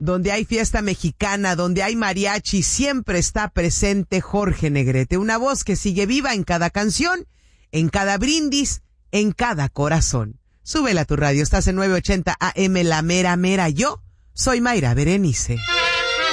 donde hay fiesta mexicana, donde hay mariachi, siempre está presente Jorge Negrete, una voz que sigue viva en cada canción, en cada brindis, en cada corazón. Súbela a tu radio, estás en 980 AM, La Mera Mera. Yo soy Mayra Berenice.